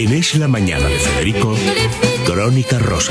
En Es la Mañana de Federico, Crónica Rosa.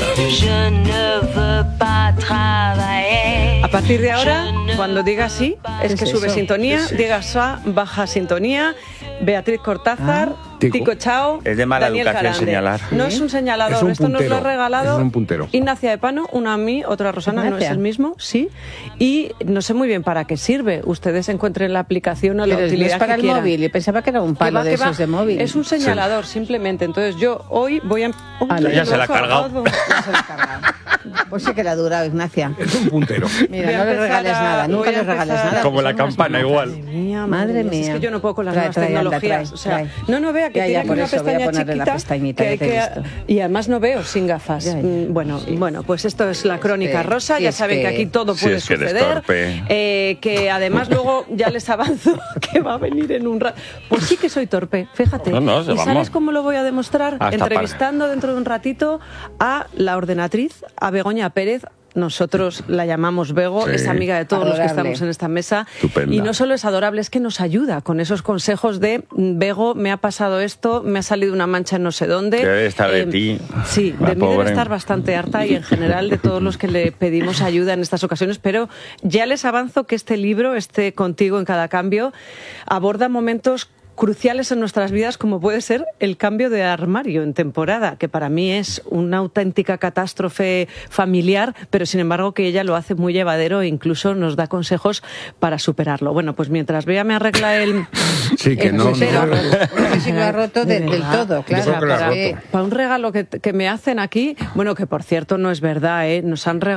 A partir de ahora, cuando diga sí, es que sube sintonía, diga sa, baja sintonía. Beatriz Cortázar, Tico Chao, es de mala Daniel educación Carande. señalar. No es un señalador, es un esto nos lo ha regalado Ignacia de Pano, una a mí, otra a Rosana, Ignacia. no es el mismo, sí. Y no sé muy bien para qué sirve. Ustedes encuentren la aplicación o la Pero utilidad es para que el quieran. móvil, y pensaba que era un palo de esos de móvil. Es un señalador, simplemente. Entonces yo hoy voy a... Ya se la ha cargado. Ya se la ha cargado. Pues sí que la ha durado, Ignacia. Es un puntero. Mira, no le regales nada, nunca le regales nada. Como la campana igual. Madre Es mía. que yo no puedo con las Trae, nuevas trae, anda, tecnologías. trae, O sea, trae. no vea que Ya, tiene aquí por una eso voy a pestaña ponerle la chiquita pestañita, que hay ya te he que... visto. Y además no veo sin gafas. Ya, ya. Bueno, Sí. bueno, pues esto es la Crónica Rosa. Sí, Ya es saben que aquí todo Sí, puede es que eres suceder. torpe. Que además luego ya les avanzo que va a venir en un rato. Pues sí que soy torpe, fíjate. No, ¿Y vamos. sabes cómo lo voy a demostrar? Hasta Entrevistando dentro de un ratito a la ordenatriz, a Begoña Pérez. Nosotros la llamamos Bego, Sí. es amiga de todos los que Adorable. estamos en esta mesa. Estupenda. Y no solo es adorable, es que nos ayuda con esos consejos de Bego, me ha pasado esto, me ha salido una mancha en no sé dónde. Debe estar de ti. Sí, La de mí debe pobre. estar bastante harta y en general de todos los que le pedimos ayuda en estas ocasiones. Pero ya les avanzo que este libro, Contigo en cada cambio, aborda momentos cruciales en nuestras vidas, como puede ser el cambio de armario en temporada, que para mí es una auténtica catástrofe familiar, pero sin embargo que ella lo hace muy llevadero e incluso nos da consejos para superarlo. Bueno, pues mientras Bea me arregla el... Sí, que no. No sé si lo ha roto del todo, claro. Yo creo que lo ha roto. Para un regalo que me hacen aquí, bueno, que por cierto no es verdad, nos han regalado